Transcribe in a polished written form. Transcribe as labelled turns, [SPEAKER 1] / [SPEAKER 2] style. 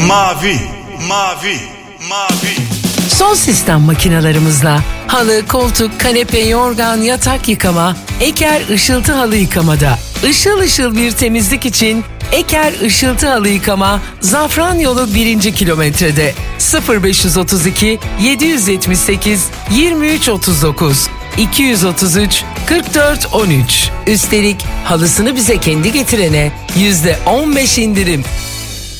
[SPEAKER 1] Mavi, mavi, mavi.
[SPEAKER 2] Son sistem makinalarımızla halı, koltuk, kanepe, yorgan, yatak yıkama, Eker Işıltı Halı Yıkamada. Işıl ışıl bir temizlik için Eker Işıltı Halı Yıkama, Zafranyolu 1. kilometrede. 0532 778 2339 233 44 13. Üstelik halısını bize kendi getirene %15 indirim.